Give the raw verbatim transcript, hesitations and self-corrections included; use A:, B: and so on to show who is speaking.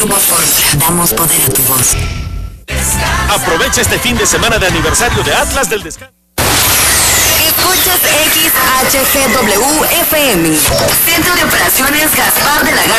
A: Damos poder a tu voz.
B: Aprovecha este fin de semana de aniversario de Atlas del Descanso.
A: Escuchas X H G W F M. Centro de Operaciones Gaspar de la Garza.